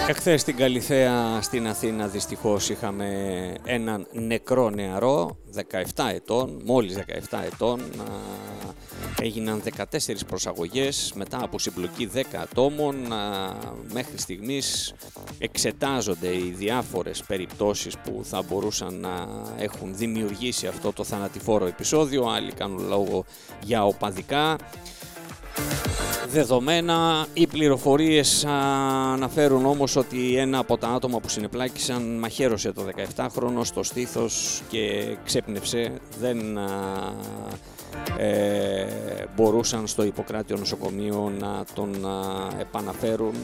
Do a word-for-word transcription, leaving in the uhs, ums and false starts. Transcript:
Εχθές στην Καλιθέα στην Αθήνα δυστυχώς είχαμε έναν νεκρό νεαρό, δεκαεπτά ετών, μόλις δεκαεπτά ετών. Έγιναν δεκατέσσερις προσαγωγές μετά από συμπλοκή δέκα ατόμων. Μέχρι στιγμής εξετάζονται οι διάφορες περιπτώσεις που θα μπορούσαν να έχουν δημιουργήσει αυτό το θανατηφόρο επεισόδιο. Άλλοι κάνουν λόγο για οπαδικά δεδομένα. Οι πληροφορίες αναφέρουν όμως ότι ένα από τα άτομα που συνεπλάκησαν μαχαίρωσε το δεκαεπτάχρονο στο στήθος και ξέπνευσε. Δεν ε, μπορούσαν στο Ιπποκράτιο νοσοκομείο να τον α, επαναφέρουν.